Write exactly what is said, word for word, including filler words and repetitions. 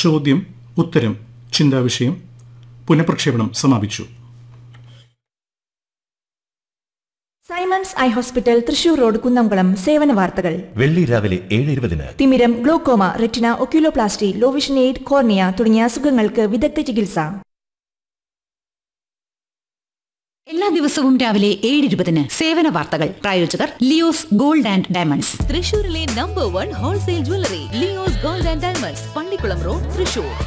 ചോദ്യം ഉത്തരം ചിന്താവിഷയം പുനഃപ്രക്ഷേപണം സമാപിച്ചു. Symons eye hospital Thrissur road Kunnamkulam സേവന വാർത്തകൾ. വെള്ളി രാവിലെ ഏഴ് ഇരുപതിന് തിമിരം, glaucoma, retina, oculoplasty, low vision aid, cornea തുടങ്ങിയ അസുഖങ്ങൾക്ക് വിദഗ്ധ ചികിത്സ. എല്ലാ ദിവസവും രാവിലെ ഏഴ് ഇരുപതിന് സേവന വാർത്തകൾ. പ്രായോജകർ ലിയോസ് ഗോൾഡ് ആൻഡ് ഡയമണ്ട്സ്, തൃശൂരിലെ number one wholesale jewellery Leo's gold and diamonds, Pallikkulam road, Thrissur.